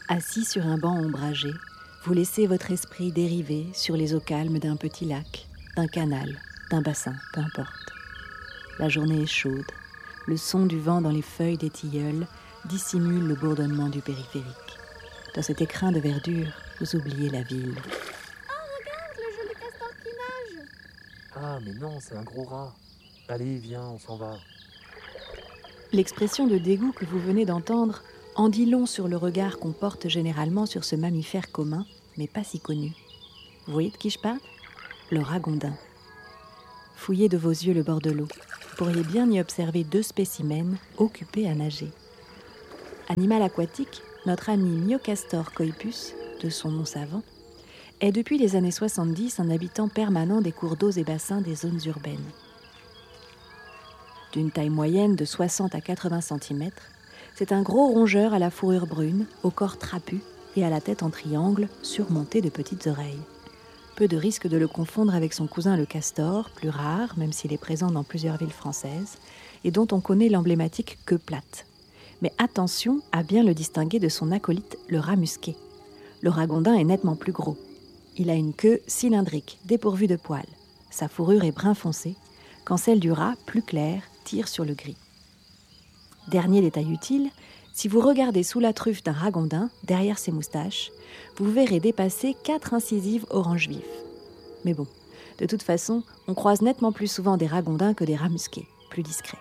Assis sur un banc ombragé, vous laissez votre esprit dériver sur les eaux calmes d'un petit lac, d'un canal, d'un bassin, peu importe. La journée est chaude. Le son du vent dans les feuilles des tilleuls dissimule le bourdonnement du périphérique. Dans cet écrin de verdure, vous oubliez la ville. Oh, regarde, le joli castor qui nage. Ah, mais non, c'est un gros rat. Allez, viens, on s'en va. L'expression de dégoût que vous venez d'entendre en dit long sur le regard qu'on porte généralement sur ce mammifère commun, mais pas si connu. Vous voyez de qui je parle ? Le ragondin. Fouillez de vos yeux le bord de l'eau. Vous pourriez bien y observer 2 spécimens occupés à nager. Animal aquatique, notre ami Myocastor coypus, de son nom savant, est depuis les années 70 un habitant permanent des cours d'eau et bassins des zones urbaines. D'une taille moyenne de 60 à 80 cm, c'est un gros rongeur à la fourrure brune, au corps trapu et à la tête en triangle surmontée de petites oreilles. Peu de risque de le confondre avec son cousin le castor, plus rare, même s'il est présent dans plusieurs villes françaises, et dont on connaît l'emblématique queue plate. Mais attention à bien le distinguer de son acolyte, le rat musqué. Le ragondin est nettement plus gros. Il a une queue cylindrique, dépourvue de poils. Sa fourrure est brun foncé, quand celle du rat, plus claire, tire sur le gris. Dernier détail utile, si vous regardez sous la truffe d'un ragondin, derrière ses moustaches, vous verrez dépasser 4 incisives orange vif. Mais bon, de toute façon, on croise nettement plus souvent des ragondins que des rats musqués, plus discrets.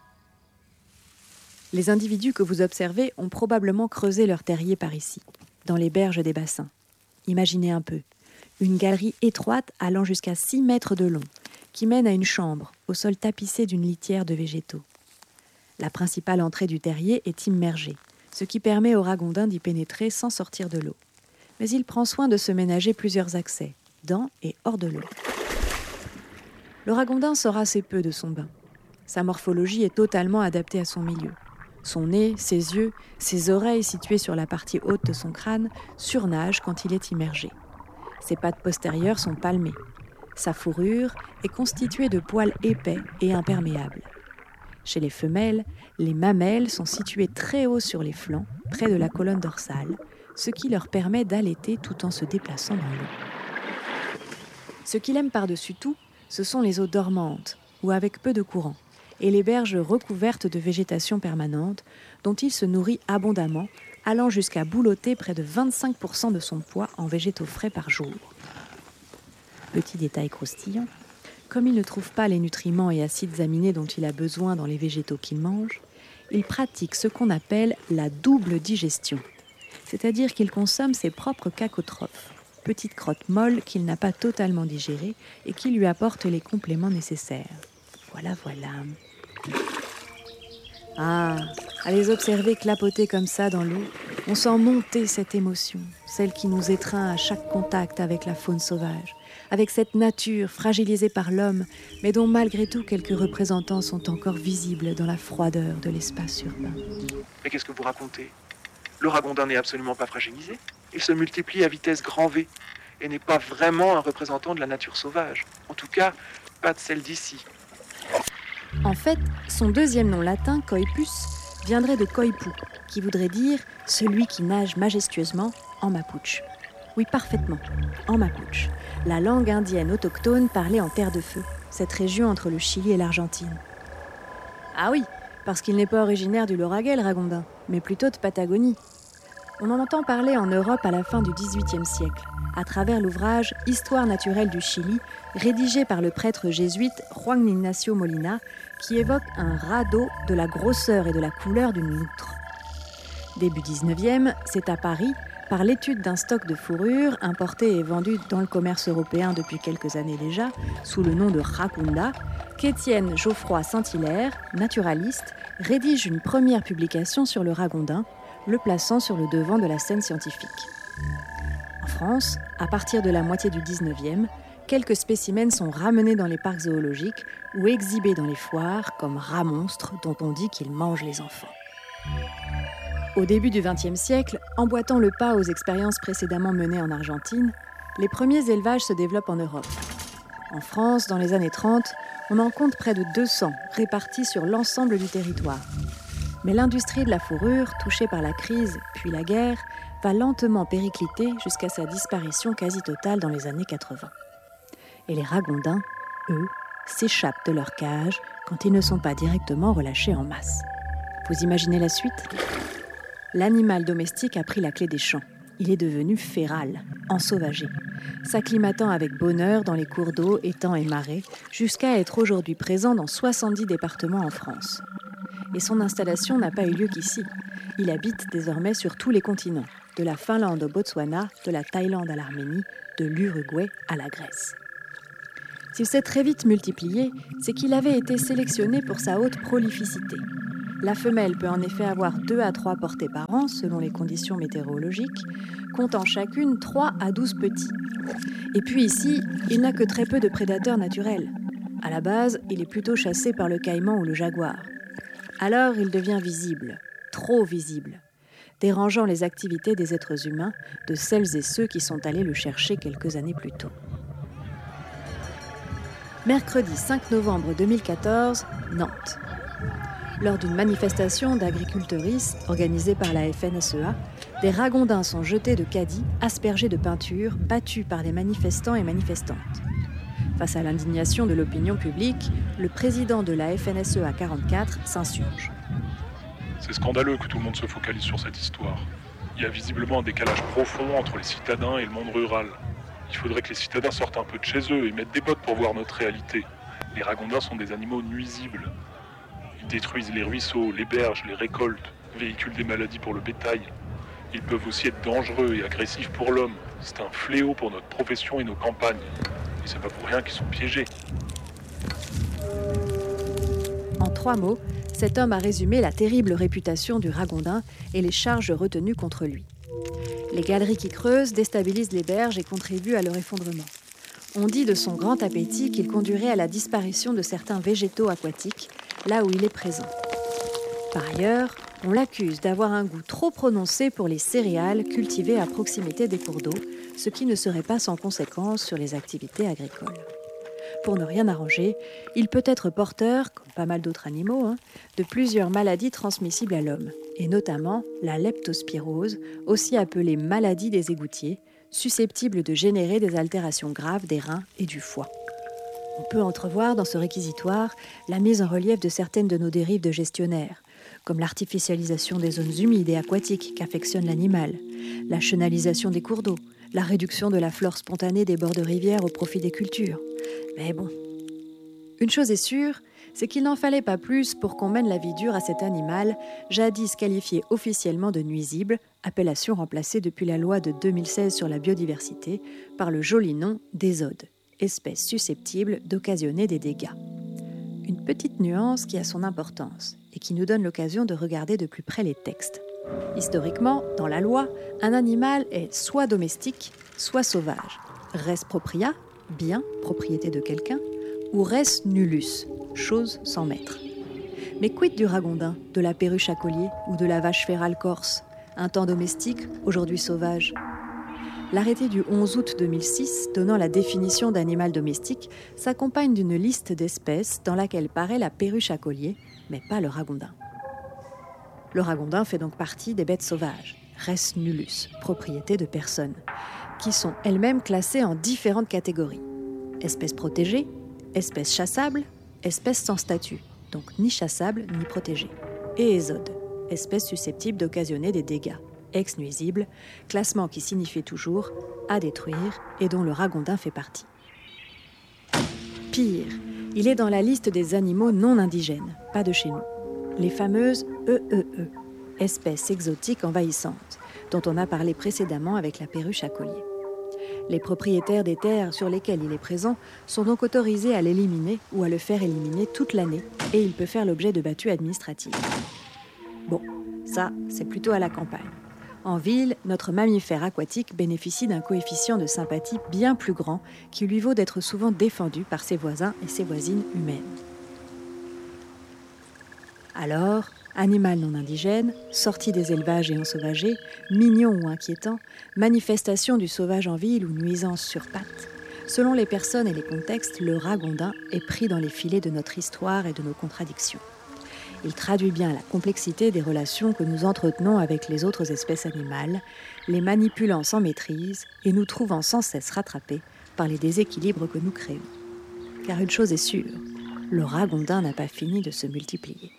Les individus que vous observez ont probablement creusé leur terrier par ici, dans les berges des bassins. Imaginez un peu, une galerie étroite allant jusqu'à 6 mètres de long, qui mène à une chambre, au sol tapissé d'une litière de végétaux. La principale entrée du terrier est immergée, ce qui permet au ragondin d'y pénétrer sans sortir de l'eau. Mais il prend soin de se ménager plusieurs accès, dans et hors de l'eau. Le ragondin sort assez peu de son bain. Sa morphologie est totalement adaptée à son milieu. Son nez, ses yeux, ses oreilles situées sur la partie haute de son crâne surnagent quand il est immergé. Ses pattes postérieures sont palmées. Sa fourrure est constituée de poils épais et imperméables. Chez les femelles, les mamelles sont situées très haut sur les flancs, près de la colonne dorsale, ce qui leur permet d'allaiter tout en se déplaçant dans l'eau. Ce qu'il aime par-dessus tout, ce sont les eaux dormantes, ou avec peu de courant, et les berges recouvertes de végétation permanente, dont il se nourrit abondamment, allant jusqu'à boulotter près de 25% de son poids en végétaux frais par jour. Petit détail croustillant, comme il ne trouve pas les nutriments et acides aminés dont il a besoin dans les végétaux qu'il mange, il pratique ce qu'on appelle la double digestion, c'est-à-dire qu'il consomme ses propres cacotrophes, petites crottes molles qu'il n'a pas totalement digérées et qui lui apportent les compléments nécessaires. Voilà. Ah, à les observer clapoter comme ça dans l'eau, on sent monter cette émotion, celle qui nous étreint à chaque contact avec la faune sauvage, avec cette nature fragilisée par l'homme, mais dont malgré tout quelques représentants sont encore visibles dans la froideur de l'espace urbain. Mais qu'est-ce que vous racontez ? Le ragondin n'est absolument pas fragilisé. Il se multiplie à vitesse grand V et n'est pas vraiment un représentant de la nature sauvage. En tout cas, pas de celle d'ici. En fait, son deuxième nom latin, coypus, viendrait de coypu, qui voudrait dire « celui qui nage majestueusement » en mapuche. Oui, parfaitement, en mapuche, la langue indienne autochtone parlée en Terre de Feu, cette région entre le Chili et l'Argentine. Ah oui, parce qu'il n'est pas originaire du Lauragais, le ragondin, mais plutôt de Patagonie. On en entend parler en Europe à la fin du XVIIIe siècle, à travers l'ouvrage « Histoire naturelle du Chili », rédigé par le prêtre jésuite Juan Ignacio Molina, qui évoque un rat d'eau de la grosseur et de la couleur d'une loutre. Début 19e, c'est à Paris, par l'étude d'un stock de fourrures importé et vendu dans le commerce européen depuis quelques années déjà, sous le nom de racunda, qu'Étienne Geoffroy Saint-Hilaire, naturaliste, rédige une première publication sur le ragondin, le plaçant sur le devant de la scène scientifique. En France, à partir de la moitié du 19e, quelques spécimens sont ramenés dans les parcs zoologiques ou exhibés dans les foires comme rats monstres dont on dit qu'ils mangent les enfants. Au début du XXe siècle, emboîtant le pas aux expériences précédemment menées en Argentine, les premiers élevages se développent en Europe. En France, dans les années 30, on en compte près de 200 répartis sur l'ensemble du territoire. Mais l'industrie de la fourrure, touchée par la crise puis la guerre, va lentement péricliter jusqu'à sa disparition quasi totale dans les années 80. Et les ragondins, eux, s'échappent de leur cage quand ils ne sont pas directement relâchés en masse. Vous imaginez la suite ? L'animal domestique a pris la clé des champs. Il est devenu féral, ensauvagé, s'acclimatant avec bonheur dans les cours d'eau, étangs et marais, jusqu'à être aujourd'hui présent dans 70 départements en France. Et son installation n'a pas eu lieu qu'ici. Il habite désormais sur tous les continents, de la Finlande au Botswana, de la Thaïlande à l'Arménie, de l'Uruguay à la Grèce. S'il s'est très vite multiplié, c'est qu'il avait été sélectionné pour sa haute prolificité. La femelle peut en effet avoir 2 à 3 portées par an, selon les conditions météorologiques, comptant chacune 3 à 12 petits. Et puis ici, il n'a que très peu de prédateurs naturels. À la base, il est plutôt chassé par le caïman ou le jaguar. Alors il devient visible, trop visible, dérangeant les activités des êtres humains, de celles et ceux qui sont allés le chercher quelques années plus tôt. Mercredi 5 novembre 2014, Nantes. Lors d'une manifestation d'agriculteuristes organisée par la FNSEA, des ragondins sont jetés de caddies, aspergés de peinture, battus par des manifestants et manifestantes. Face à l'indignation de l'opinion publique, le président de la FNSEA 44 s'insurge. C'est scandaleux que tout le monde se focalise sur cette histoire. Il y a visiblement un décalage profond entre les citadins et le monde rural. Il faudrait que les citadins sortent un peu de chez eux et mettent des bottes pour voir notre réalité. Les ragondins sont des animaux nuisibles. Ils détruisent les ruisseaux, les berges, les récoltes, véhiculent des maladies pour le bétail. Ils peuvent aussi être dangereux et agressifs pour l'homme. C'est un fléau pour notre profession et nos campagnes. Et c'est pas pour rien qu'ils sont piégés. En 3 mots, cet homme a résumé la terrible réputation du ragondin et les charges retenues contre lui. Les galeries qui creusent déstabilisent les berges et contribuent à leur effondrement. On dit de son grand appétit qu'il conduirait à la disparition de certains végétaux aquatiques, là où il est présent. Par ailleurs, on l'accuse d'avoir un goût trop prononcé pour les céréales cultivées à proximité des cours d'eau, ce qui ne serait pas sans conséquence sur les activités agricoles. Pour ne rien arranger, il peut être porteur, comme pas mal d'autres animaux, de plusieurs maladies transmissibles à l'homme, et notamment la leptospirose, aussi appelée maladie des égoutiers, susceptible de générer des altérations graves des reins et du foie. On peut entrevoir dans ce réquisitoire la mise en relief de certaines de nos dérives de gestionnaires, comme l'artificialisation des zones humides et aquatiques qu'affectionne l'animal, la chenalisation des cours d'eau, la réduction de la flore spontanée des bords de rivière au profit des cultures. Mais bon, une chose est sûre, c'est qu'il n'en fallait pas plus pour qu'on mène la vie dure à cet animal, jadis qualifié officiellement de nuisible, appellation remplacée depuis la loi de 2016 sur la biodiversité par le joli nom d'ésode, espèce susceptible d'occasionner des dégâts. Une petite nuance qui a son importance et qui nous donne l'occasion de regarder de plus près les textes. Historiquement, dans la loi, un animal est soit domestique, soit sauvage. Res propria, bien, propriété de quelqu'un, ou res nullus, chose sans maître. Mais quid du ragondin, de la perruche à collier ou de la vache férale corse, un temps domestique, aujourd'hui sauvage ? L'arrêté du 11 août 2006, donnant la définition d'animal domestique, s'accompagne d'une liste d'espèces dans laquelle paraît la perruche à collier, mais pas le ragondin. Le ragondin fait donc partie des bêtes sauvages, res nullus, propriété de personnes, qui sont elles-mêmes classées en différentes catégories. Espèces protégées, espèces chassables, espèces sans statut, donc ni chassables ni protégées. Et ésode, espèce susceptible d'occasionner des dégâts, ex-nuisible, classement qui signifie toujours à détruire et dont le ragondin fait partie. Pire, il est dans la liste des animaux non indigènes, pas de chez nous. Les fameuses EEE, espèces exotiques envahissantes, dont on a parlé précédemment avec la perruche à collier. Les propriétaires des terres sur lesquelles il est présent sont donc autorisés à l'éliminer ou à le faire éliminer toute l'année et il peut faire l'objet de battues administratives. Bon, ça, c'est plutôt à la campagne. En ville, notre mammifère aquatique bénéficie d'un coefficient de sympathie bien plus grand qui lui vaut d'être souvent défendu par ses voisins et ses voisines humaines. Alors, animal non indigène, sorti des élevages et ensauvagé, mignon ou inquiétant, manifestation du sauvage en ville ou nuisance sur pattes, selon les personnes et les contextes, le ragondin est pris dans les filets de notre histoire et de nos contradictions. Il traduit bien la complexité des relations que nous entretenons avec les autres espèces animales, les manipulant sans maîtrise et nous trouvant sans cesse rattrapés par les déséquilibres que nous créons. Car une chose est sûre, le ragondin n'a pas fini de se multiplier.